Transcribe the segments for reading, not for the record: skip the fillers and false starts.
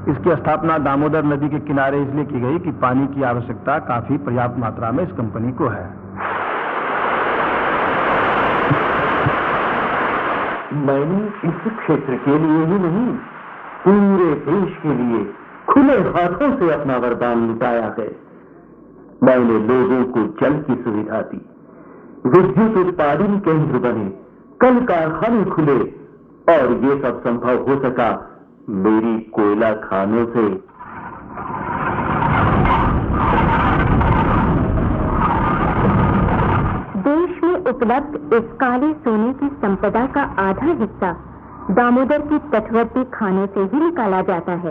इसकी स्थापना दामोदर नदी के किनारे इसलिए की गई कि पानी की आवश्यकता काफी पर्याप्त मात्रा में इस कंपनी को है। मैंने इस क्षेत्र के लिए ही नहीं, पूरे देश के लिए खुले हाथों से अपना वरदान लुटाया है। मैंने लोगों को जल की सुविधा दी, विद्युत उत्पादन केंद्र बने, कल कारखाने खुले, और ये सब संभव हो सका मेरी कोयला खानों से। देश में उपलब्ध इस काले सोने की संपदा का आधा हिस्सा दामोदर की तटवर्ती खानों से ही निकाला जाता है।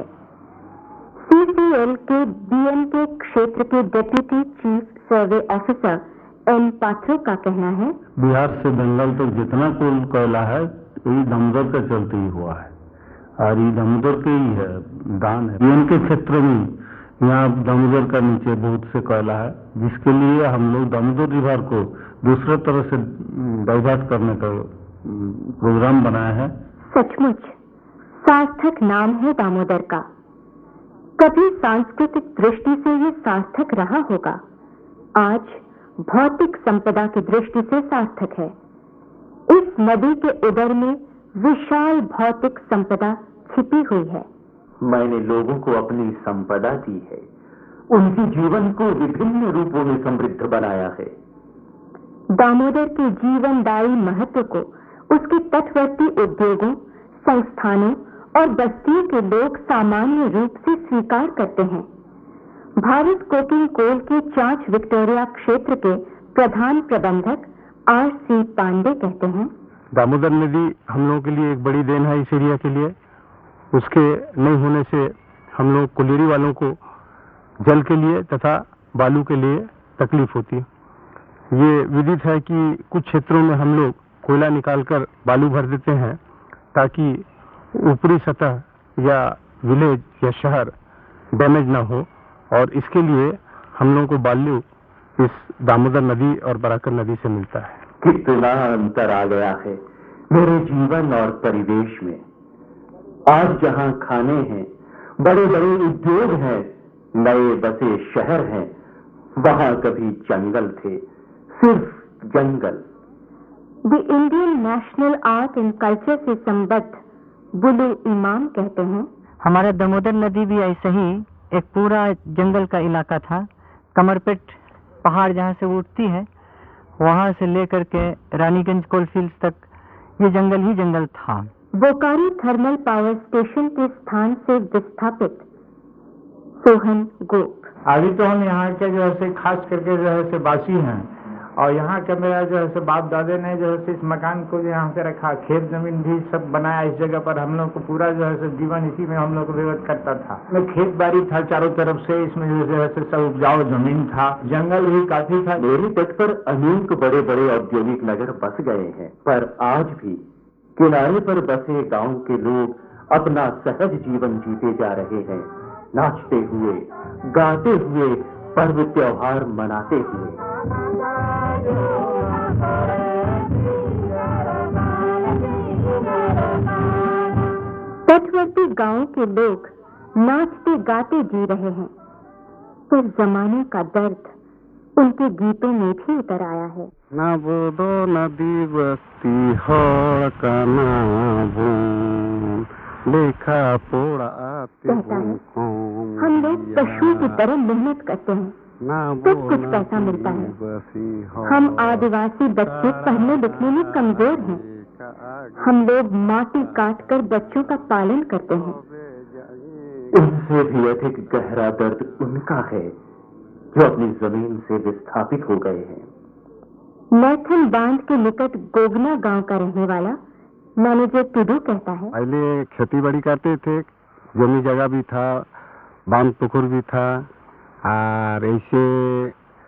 CCL के BNK क्षेत्र के डेप्यूटी चीफ सर्वे ऑफिसर N पात्रो का कहना है, बिहार से बंगाल तक जितना कुल कोयला है ये दामोदर के चलते ही हुआ है, और ये दामोदर के ही है, दान है। BNK क्षेत्र में यहाँ दामोदर का नीचे बहुत से कोयला है, जिसके लिए हम लोग दामोदर रिवर को दूसरे तरह से डाइवर्ट करने का प्रोग्राम बनाया है। सचमुच सार्थक नाम है दामोदर का। कभी सांस्कृतिक दृष्टि से ये सार्थक रहा होगा, आज भौतिक संपदा की दृष्टि से सार्थक है। इस नदी के उदर में विशाल भौतिक संपदा छिपी हुई है। मैंने लोगों को अपनी संपदा दी है, उनके जीवन को विभिन्न रूपों में समृद्ध बनाया है। दामोदर के जीवनदायी महत्व को उसके तटवर्ती उद्योगों, संस्थानों और बस्तियों के लोग सामान्य रूप से स्वीकार करते हैं। भारत कोकिंग कोल के चांच विक्टोरिया क्षेत्र के प्रधान प्रबंधक R.C. पांडे कहते हैं, दामोदर नदी हम लोगों के लिए एक बड़ी देन है इस एरिया के लिए। उसके नहीं होने से हम लोग कोलियरी वालों को जल के लिए तथा बालू के लिए तकलीफ होती है। ये विदित है कि कुछ क्षेत्रों में हम लोग कोयला निकालकर बालू भर देते हैं ताकि ऊपरी सतह या विलेज या शहर डैमेज ना हो, और इसके लिए हम लोगों को बालू इस दामोदर नदी और बराकर नदी से मिलता है। कितना अंतर आ गया है मेरे जीवन और परिवेश में। आज जहां खाने हैं, बड़े बड़े उद्योग हैं, नए बसे शहर हैं, वहां कभी जंगल थे, सिर्फ जंगल। The Indian national art and culture से संबद्ध बुलु इमाम कहते हैं, हमारा दामोदर नदी भी ऐसे ही एक पूरा जंगल का इलाका था। कमरपेट पहाड़ जहाँ से उठती है वहाँ से लेकर के रानीगंज कोलफील्ड्स तक ये जंगल ही जंगल था। बोकारो थर्मल पावर स्टेशन के स्थान से विस्थापित सोहन गोप, अभी तो हम यहाँ के जो है खास करके जो है बासी हैं, और यहाँ का मेरा जो है बाप दादे ने जो है इस मकान को यहाँ से रखा, खेत जमीन भी सब बनाया इस जगह पर। हम लोग को पूरा जो है जीवन इसी में हम लोग को व्यवहार करता था। खेत बाड़ी था चारों तरफ से, इसमें जो है सब उपजाऊ जमीन था, जंगल भी काफी था। मेरे तट पर अनेक बड़े बड़े औद्योगिक नगर बस गए हैं, पर आज भी किनारे पर बसे गांव के लोग अपना सहज जीवन जीते जा रहे हैं, नाचते हुए, गाते हुए, पर्व त्योहार मनाते हुए। तटवर्ती गांव के लोग नाचते गाते जी रहे हैं, पर जमाने का दर्द उनके गीतों में भी उतर आया है। ना बोदो नदी बस्ती हड़ का नाबो लेखा पोड़ा कहता है, हम लोग पशुओं की तरह मेहनत करते हैं, सब कुछ पैसा मिलता है। हम आदिवासी बच्चे पढ़ने लिखने में कमजोर हैं। हम लोग माटी काट कर बच्चों का पालन करते हैं। उनसे भी अधिक गहरा दर्द उनका है जो अपनी जमीन से विस्थापित हो गए हैं। मैथन बांध के निकट गोगना गांव का रहने वाला मैनेजर टुडू कहता है, पहले खेती बाड़ी करते थे, जमी जगह भी था, बांध पुकुर भी था, और ऐसे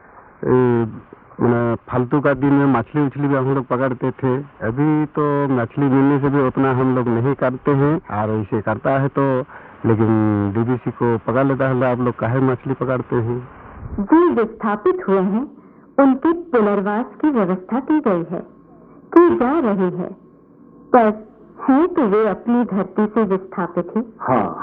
फालतू का दिन में मछली उछली भी हम लोग पकड़ते थे। अभी तो मछली मिलने से भी उतना हम लोग नहीं करते हैं, और ऐसे करता है तो लेकिन DBC को पकड़ लेता है, आप लोग काहे मछली पकड़ते हैं। जो विस्थापित हुए हैं उनके पुनर्वास की व्यवस्था की गई है, की जा रही है, पर हैं तो वे अपनी धरती से विस्थापित ही। हाँ,